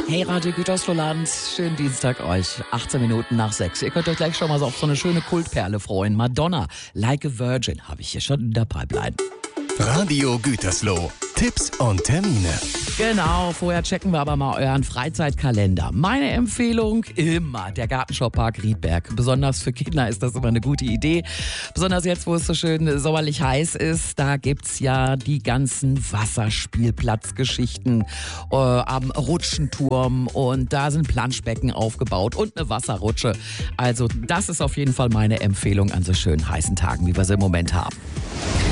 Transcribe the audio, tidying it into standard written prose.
Hey Radio Gütersloh-Land, schönen Dienstag euch, 18 Minuten nach 6. Ihr könnt euch gleich schon mal so auf so eine schöne Kultperle freuen. Madonna, Like a Virgin, habe ich hier schon in der Pipeline. Radio Gütersloh. Tipps und Termine. Genau, vorher checken wir aber mal euren Freizeitkalender. Meine Empfehlung immer der Gartenschaupark Riedberg. Besonders für Kinder ist das immer eine gute Idee. Besonders jetzt, wo es so schön sommerlich heiß ist, da gibt's ja die ganzen Wasserspielplatzgeschichten am Rutschenturm und da sind Planschbecken aufgebaut und eine Wasserrutsche. Also das ist auf jeden Fall meine Empfehlung an so schönen heißen Tagen, wie wir sie im Moment haben.